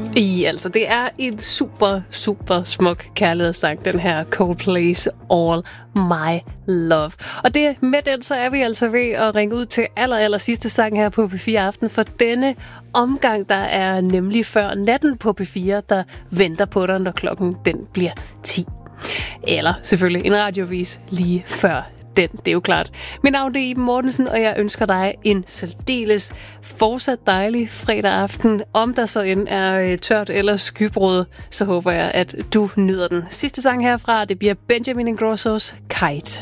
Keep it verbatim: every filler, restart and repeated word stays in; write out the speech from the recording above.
I, altså, det er en super, super smuk kærlighedssang, den her Coldplay's All My Love. Og det, med den, så er vi altså ved at ringe ud til aller, aller sidste sang her på P fire Aften, for denne omgang, der er nemlig før natten på P fire, der venter på dig, når klokken den bliver ti. Eller selvfølgelig en radiovis lige før den, det er jo klart. Mit navn er Iben Mortensen, og jeg ønsker dig en særdeles fortsat dejlig fredag aften. Om der så end er tørt eller skybrud, så håber jeg, at du nyder den. Sidste sang herfra, det bliver Benjamin Ingrossos Kite.